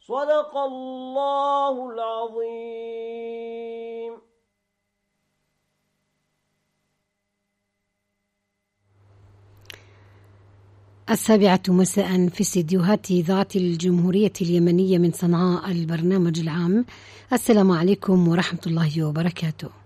صدق الله العظيم. 7:00 مساء في استديوهات إذاعة الجمهورية اليمنية من صنعاء، البرنامج العام. السلام عليكم ورحمة الله وبركاته.